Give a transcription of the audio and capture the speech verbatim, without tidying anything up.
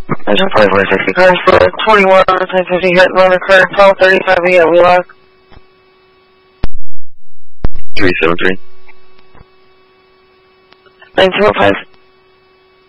There's a forty-four sixty cars for twenty-one, ten fifty hit, runner car, twelve thirty-five at Wheelock. three seven three. nine two oh five.